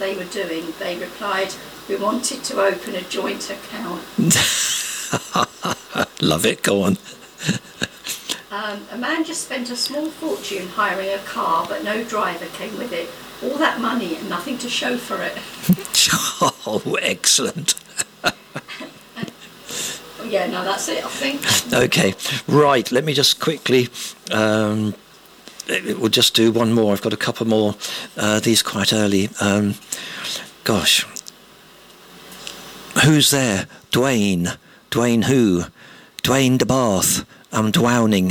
they were doing, they replied, we wanted to open a joint account. Love it, go on. A man just spent a small fortune hiring a car, but no driver came with it. All that money and nothing to show for it. Oh, excellent. Yeah, no, that's it, I think. Okay, right, let me just quickly... we'll just do one more. I've got a couple more. These quite early. Gosh. Who's there? Dwayne. Dwayne who? Dwayne de Bath. I'm drowning.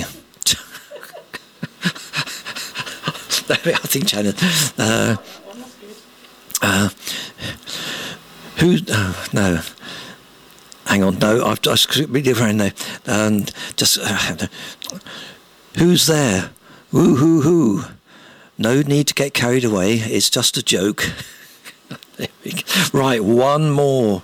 I think Janet. Who? No. Hang on. No, I've just really around now. Just. Who's there? Woo hoo hoo. No need to get carried away. It's just a joke. Right, one more.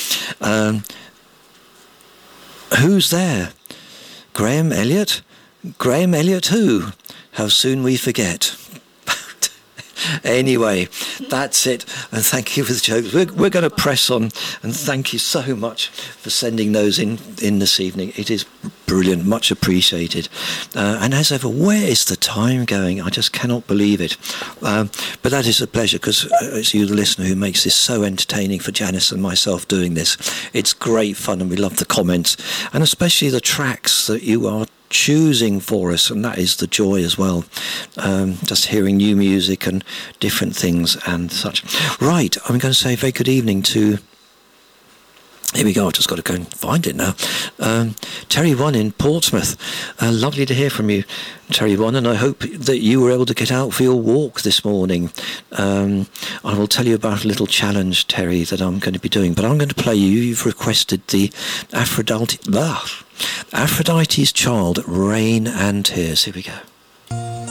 Who's there? Graham Elliott? Graham Elliott who? How soon we forget. Anyway, that's it. And thank you for the jokes. We're going to press on. And thank you so much for sending those in this evening. It is brilliant. Much appreciated. And as ever, where is the time going? I just cannot believe it. But that is a pleasure because it's you, the listener, who makes this so entertaining for Janice and myself doing this. It's great fun and we love the comments. And especially the tracks that you are choosing for us, and that is the joy as well, just hearing new music and different things and such. Right, I'm going to say a very good evening to, here we go, I've just got to go and find it now, Terry One in Portsmouth. Lovely to hear from you, Terry One, and I hope that you were able to get out for your walk this morning. I will tell you about a little challenge, Terry, that I'm going to be doing, but I'm going to play you've requested the Aphrodite's Child, Rain and Tears. Here we go.